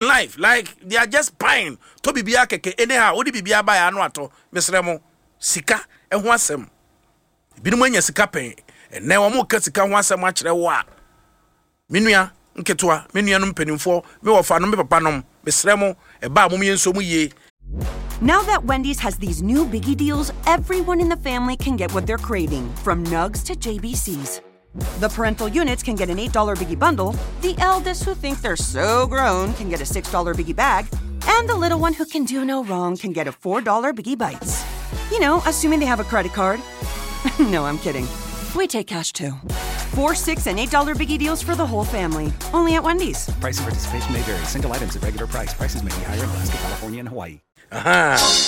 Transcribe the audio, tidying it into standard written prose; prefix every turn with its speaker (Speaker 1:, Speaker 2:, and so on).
Speaker 1: life. Like they are just buying. To bibia keke anyhow. Odi bibia buy anu ato. Mesremo sika e ho asem. Binom anya sika pen. Na wo mo ka sika ho asem a kire wo a. Menua nketoa, menua no mpanimfo, me wo fa no me papa nom. Mesremo e ba mom yenso mu ye.
Speaker 2: Now that Wendy's has these new biggie deals, everyone in the family can get what they're craving, from nugs to JBCs. The parental units can get an $8 biggie bundle, the eldest who think they're so grown can get a $6 biggie bag, and the little one who can do no wrong can get a $4 biggie bites. You know, assuming they have a credit card. No, I'm kidding. We take cash too. 4, 6, and $8 biggie deals for the whole family. Only at Wendy's.
Speaker 3: Price and participation may vary. Single items at regular price. Prices may be higher in Alaska, California, and Hawaii.
Speaker 1: Aha.